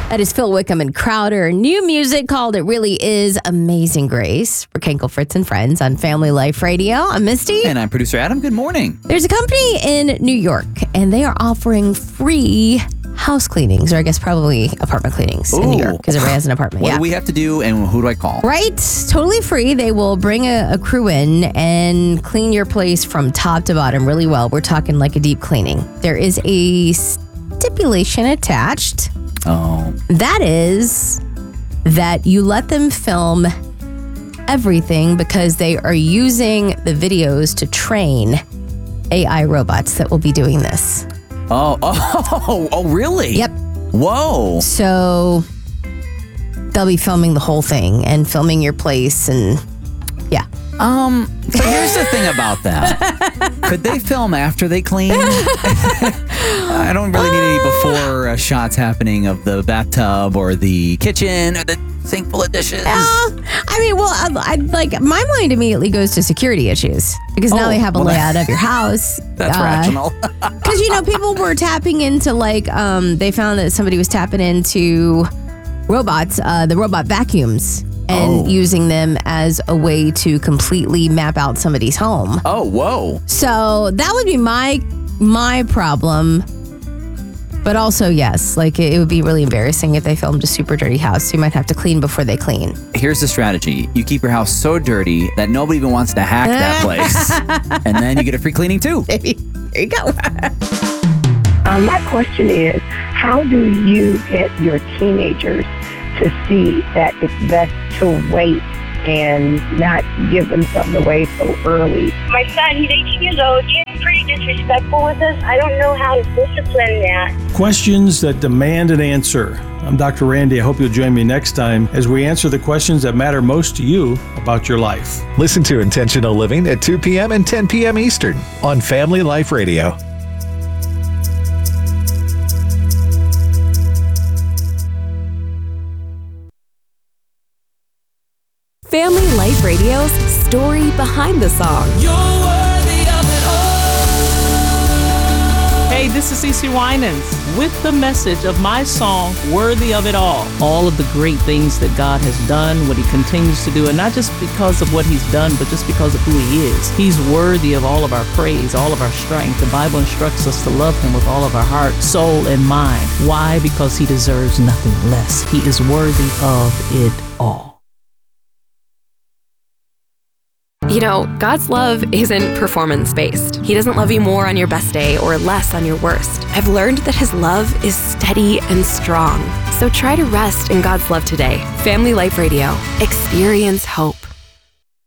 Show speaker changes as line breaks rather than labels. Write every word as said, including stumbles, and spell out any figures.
That is Phil Wickham and Crowder. New music called It Really Is Amazing Grace for Kenkel, Fritz, and Friends on Family Life Radio. I'm Misty.
And I'm producer Adam. Good morning.
There's a company in New York, and they are offering free house cleanings, or I guess probably apartment cleanings
Ooh.
in New York, because everybody has an apartment.
What
yeah.
do we have to do, and who do I call?
Right? Totally free. They will bring a, a crew in and clean your place from top to bottom really well. We're talking like a deep cleaning. There is a stipulation attached.
Oh.
That is that you let them film everything because they are using the videos to train A I robots that will be doing this.
Oh, oh, oh, really?
Yep.
Whoa.
So they'll be filming the whole thing and filming your place and yeah.
Um, so here's the thing about that. Could they film after they clean? I don't really need any before uh, shots happening of the bathtub or the kitchen or the sink full of dishes.
Uh, I mean, well, I, I, like my mind immediately goes to security issues because now
Oh,
they have a
well,
layout of your house.
That's
uh,
rational.
Because, you know, people were tapping into like, um, they found that somebody was tapping into robots, uh, the robot vacuums, and
Oh.
using them as a way to completely map out somebody's home.
Oh, whoa.
So that would be my my problem. But also, yes, like it would be really embarrassing if they filmed a super dirty house. So you might have to clean before they clean.
Here's the strategy. You keep your house so dirty that nobody even wants to hack that place. And then you get a free cleaning too.
Maybe. There you go.
Um, my question is, how do you get your teenagers to see that it's best to wait and not give them something away so early?
My son, he's eighteen years old. He's pretty disrespectful with us. I don't know how to discipline that.
Questions that demand an answer. I'm Doctor Randy. I hope you'll join me next time as we answer the questions that matter most to you about your life.
Listen to Intentional Living at two p.m. and ten p.m. Eastern on Family Life Radio.
Family Life Radio's story behind the song.
You're worthy of it all. Hey, this is Cece Winans with the message of my song, Worthy of It All. All of the great things that God has done, what he continues to do, and not just because of what he's done, but just because of who he is. He's worthy of all of our praise, all of our strength. The Bible instructs us to love him with all of our heart, soul, and mind. Why? Because he deserves nothing less. He is worthy of it all.
You know, God's love isn't performance-based. He doesn't love you more on your best day or less on your worst. I've learned that his love is steady and strong. So try to rest in God's love today. Family Life Radio. Experience hope.